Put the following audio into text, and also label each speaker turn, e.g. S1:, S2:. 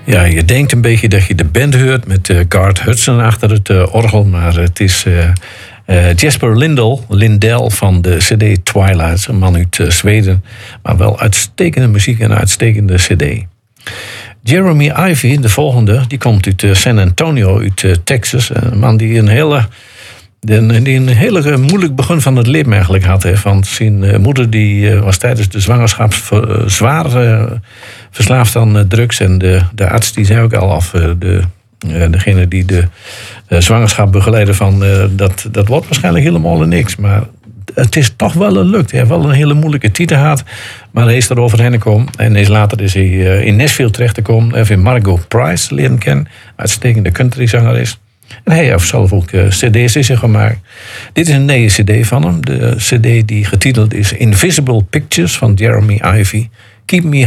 S1: Ja, je denkt een beetje dat je de band hoort met Garth Hudson achter het orgel. Maar het is Jesper Lindell van de CD Twilight. Een man uit Zweden. Maar wel uitstekende muziek en uitstekende CD. Jeremy Ivy, de volgende, die komt uit San Antonio, uit Texas. Een man die een hele moeilijk begin van het leven eigenlijk had. Hè. Want zijn moeder die was tijdens de zwangerschap zwaar verslaafd aan drugs. En de arts die zei ook al af, degene die de zwangerschap begeleidde van dat wordt waarschijnlijk helemaal niks. Maar het is toch wel gelukt. Hij heeft wel een hele moeilijke titel gehad. Maar hij is er overheen gekomen. En later is hij in Nashville terechtgekomen. Hij heeft Margot Price leren kennen. Uitstekende countryzanger. En hij heeft zelf ook cd's in zich gemaakt. Dit is een nieuwe cd van hem. De cd die getiteld is Invisible Pictures van Jeremy Ivy. Keep Me